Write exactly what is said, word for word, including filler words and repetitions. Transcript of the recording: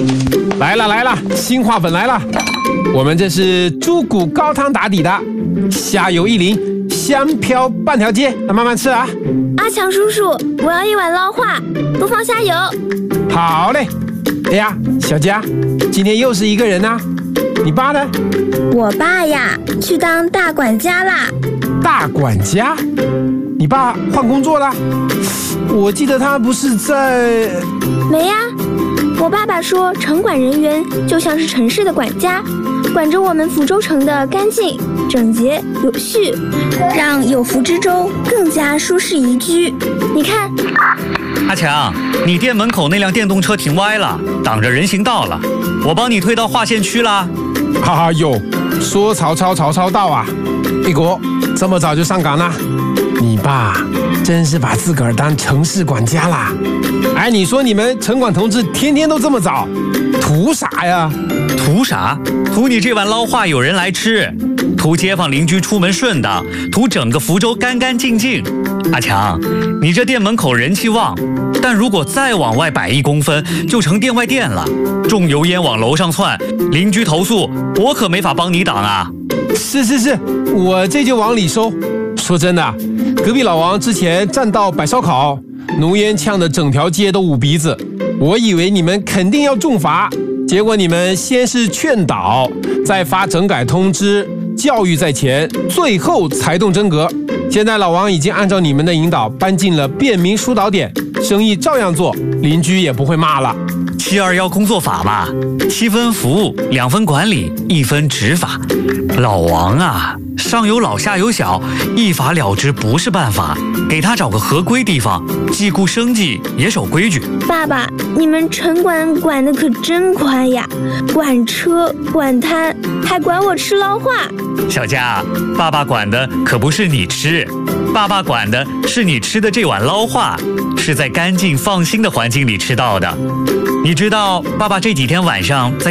来了来了，新化粉来了。我们这是猪骨高汤打底的，虾油一淋，香飘半条街，慢慢吃啊。 阿强叔叔，我要一碗捞化，不放虾油。 好嘞。哎呀，小佳，今天又是一个人啊。你爸呢？ 我爸呀，去当大管家啦。 大管家？你爸换工作了？我记得他不是在…… 没呀，我爸爸说，城管人员就像是城市的管家，管着我们福州城的干净、整洁、有序，让有福之州更加舒适宜居。你看， 阿强，你店门口那辆电动车停歪了，挡着人行道了，我帮你推到划线区啦。 哈哈哟，说曹操曹操到啊！一国这么早就上岗了，你爸真是把自个儿当城市管家啦！哎，你说你们城管同志天天都这么早，图啥呀？ 图啥？图你这碗捞化有人来吃，图街坊邻居出门顺当，图整个福州干干净净。阿强，你这店门口人气旺，但如果再往外摆一公分，就成店外店了，重油烟往楼上窜，邻居投诉，我可没法帮你挡啊。 是是是，我这就往里收。说真的，隔壁老王之前占道摆烧烤，浓烟呛得整条街都捂鼻子，我以为你们肯定要重罚，结果你们先是劝导，再发整改通知，教育在前，最后才动真格。现在老王已经按照你们的引导搬进了便民疏导点，生意照样做，邻居也不会骂了。 七二幺工作法嘛，七分服务，两分管理，一分执法。老王啊，上有老下有小，一罚了之不是办法，给他找个合规地方，既顾生计也守规矩。 爸爸，你们城管管的可真宽呀，管车管摊，还管我吃捞化。 小佳，爸爸管的可不是你吃，爸爸管的是你吃的这碗捞化，是在干净放心的环境里吃到的。你知道爸爸这几天晚上在